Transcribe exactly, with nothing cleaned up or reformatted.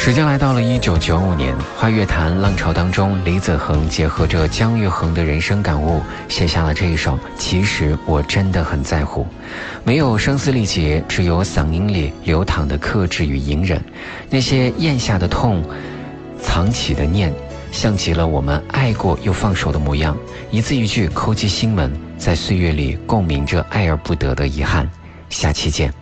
时间来到了一九九五年，华语乐坛浪潮当中，李子恒结合着姜育恒的人生感悟，写下了这一首《其实我真的很在乎》。没有声嘶力竭，只有嗓音里流淌的克制与隐忍，那些咽下的痛，藏起的念，像极了我们爱过又放手的模样，一字一句抠进心门，在岁月里共鸣着爱而不得的遗憾。下期见。